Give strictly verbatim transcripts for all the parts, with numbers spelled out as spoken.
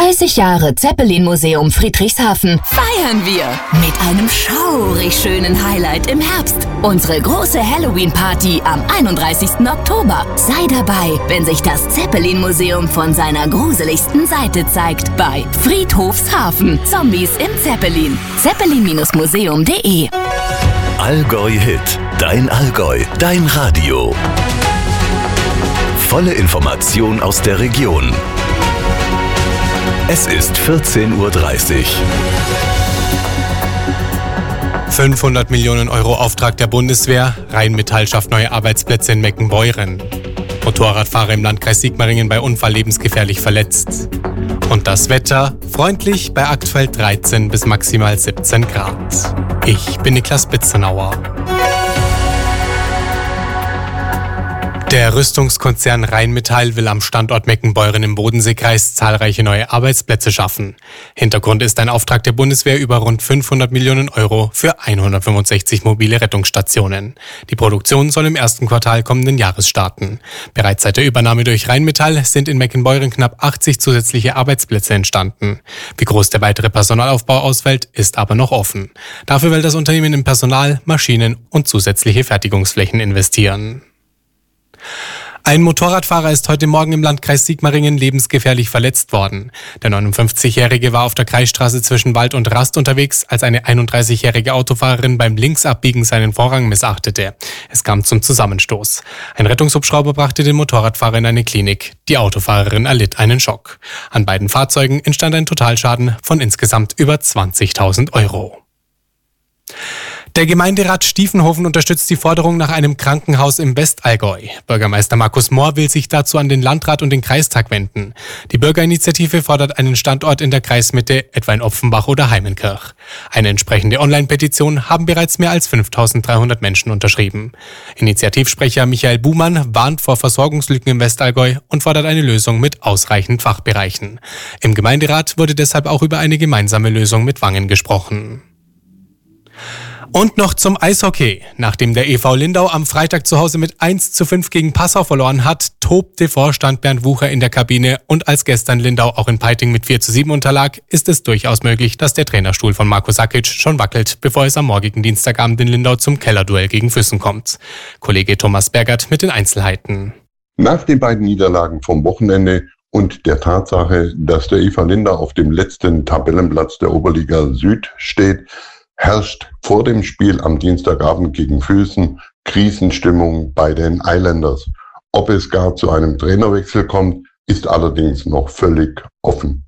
dreißig Jahre Zeppelin-Museum Friedrichshafen feiern wir mit einem schaurig schönen Highlight im Herbst. Unsere große Halloween-Party am einunddreißigsten Oktober. Sei dabei, wenn sich das Zeppelin-Museum von seiner gruseligsten Seite zeigt bei Friedhofshafen. Zombies im Zeppelin. zeppelin Museum punkt de Allgäu Hit. Dein Allgäu. Dein Radio. Volle Information aus der Region. Es ist vierzehn Uhr dreißig. fünfhundert Millionen Euro Auftrag der Bundeswehr. Rheinmetall schafft neue Arbeitsplätze in Meckenbeuren. Motorradfahrer im Landkreis Sigmaringen bei Unfall lebensgefährlich verletzt. Und das Wetter freundlich bei aktuell dreizehn bis maximal siebzehn Grad. Ich bin Niklas Bitzenauer. Der Rüstungskonzern Rheinmetall will am Standort Meckenbeuren im Bodenseekreis zahlreiche neue Arbeitsplätze schaffen. Hintergrund ist ein Auftrag der Bundeswehr über rund fünfhundert Millionen Euro für hundertfünfundsechzig mobile Rettungsstationen. Die Produktion soll im ersten Quartal kommenden Jahres starten. Bereits seit der Übernahme durch Rheinmetall sind in Meckenbeuren knapp achtzig zusätzliche Arbeitsplätze entstanden. Wie groß der weitere Personalaufbau ausfällt, ist aber noch offen. Dafür will das Unternehmen in Personal, Maschinen und zusätzliche Fertigungsflächen investieren. Ein Motorradfahrer ist heute Morgen im Landkreis Sigmaringen lebensgefährlich verletzt worden. Der neunundfünfzigjährige war auf der Kreisstraße zwischen Wald und Rast unterwegs, als eine einunddreißigjährige Autofahrerin beim Linksabbiegen seinen Vorrang missachtete. Es kam zum Zusammenstoß. Ein Rettungshubschrauber brachte den Motorradfahrer in eine Klinik. Die Autofahrerin erlitt einen Schock. An beiden Fahrzeugen entstand ein Totalschaden von insgesamt über zwanzigtausend Euro. Der Gemeinderat Stiefenhofen unterstützt die Forderung nach einem Krankenhaus im Westallgäu. Bürgermeister Markus Mohr will sich dazu an den Landrat und den Kreistag wenden. Die Bürgerinitiative fordert einen Standort in der Kreismitte, etwa in Opfenbach oder Heimenkirch. Eine entsprechende Online-Petition haben bereits mehr als fünftausenddreihundert Menschen unterschrieben. Initiativsprecher Michael Buhmann warnt vor Versorgungslücken im Westallgäu und fordert eine Lösung mit ausreichend Fachbereichen. Im Gemeinderat wurde deshalb auch über eine gemeinsame Lösung mit Wangen gesprochen. Und noch zum Eishockey. Nachdem der E V Lindau am Freitag zu Hause mit eins zu fünf gegen Passau verloren hat, tobte Vorstand Bernd Wucher in der Kabine und als gestern Lindau auch in Peiting mit vier zu sieben unterlag, ist es durchaus möglich, dass der Trainerstuhl von Marko Sakic schon wackelt, bevor es am morgigen Dienstagabend in Lindau zum Kellerduell gegen Füssen kommt. Kollege Thomas Bergert mit den Einzelheiten. Nach den beiden Niederlagen vom Wochenende und der Tatsache, dass der E V Lindau auf dem letzten Tabellenplatz der Oberliga Süd steht, herrscht vor dem Spiel am Dienstagabend gegen Füssen Krisenstimmung bei den Islanders. Ob es gar zu einem Trainerwechsel kommt, ist allerdings noch völlig offen.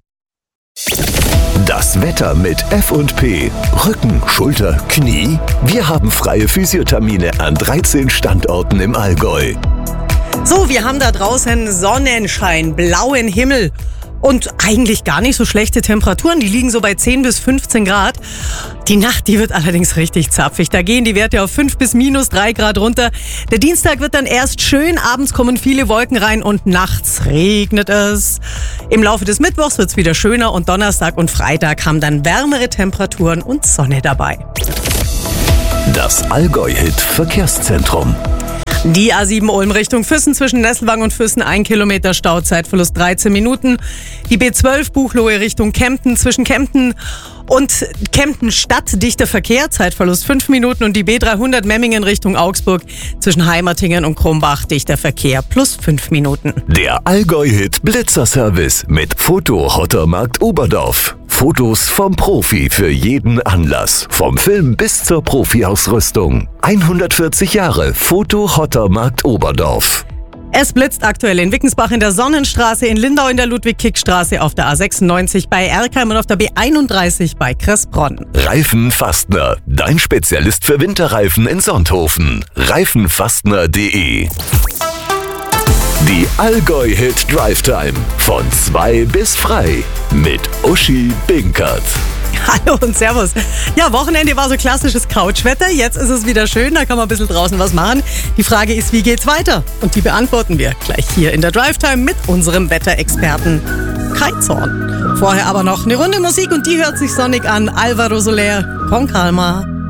Das Wetter mit F und P. Rücken, Schulter, Knie. Wir haben freie Physiothermine an dreizehn Standorten im Allgäu. So, wir haben da draußen Sonnenschein, blauen Himmel. Und eigentlich gar nicht so schlechte Temperaturen, die liegen so bei zehn bis fünfzehn Grad. Die Nacht, die wird allerdings richtig zapfig. Da gehen die Werte auf fünf bis minus drei Grad runter. Der Dienstag wird dann erst schön, abends kommen viele Wolken rein und nachts regnet es. Im Laufe des Mittwochs wird's wieder schöner und Donnerstag und Freitag haben dann wärmere Temperaturen und Sonne dabei. Das Allgäu-Hit Verkehrszentrum. Die A sieben Ulm Richtung Füssen zwischen Nesselwang und Füssen, ein Kilometer Stau, Zeitverlust dreizehn Minuten. Die B zwölf Buchloe Richtung Kempten zwischen Kempten und Kempten Stadt, dichter Verkehr, Zeitverlust fünf Minuten. Und die B dreihundert Memmingen Richtung Augsburg zwischen Heimertingen und Krumbach, dichter Verkehr, plus fünf Minuten. Der Allgäu-Hit Blitzerservice mit Foto Hottermarkt Oberdorf. Fotos vom Profi für jeden Anlass. Vom Film bis zur Profi-Ausrüstung. hundertvierzig Jahre Foto Hottermarkt Oberdorf. Es blitzt aktuell in Wickensbach in der Sonnenstraße, in Lindau in der Ludwig-Kick-Straße, auf der A sechsundneunzig bei Erkheim und auf der B einunddreißig bei Kressbronn. Reifenfastner, dein Spezialist für Winterreifen in Sonthofen. reifenfastner punkt de. Die Allgäu-Hit Drive Time von zwei bis frei mit Uschi Binkert. Hallo und Servus. Ja, Wochenende war so klassisches Couchwetter. Jetzt ist es wieder schön, da kann man ein bisschen draußen was machen. Die Frage ist, wie geht's weiter? Und die beantworten wir gleich hier in der Drive Time mit unserem Wetterexperten Kai Zorn. Vorher aber noch eine Runde Musik und die hört sich sonnig an. Alvaro Soler, Con Calma.